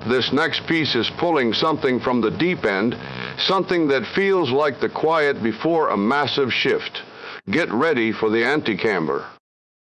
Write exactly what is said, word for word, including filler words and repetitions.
This next piece is pulling something from the deep end, something that feels like the quiet before a massive shift. Get ready for the anti-camber.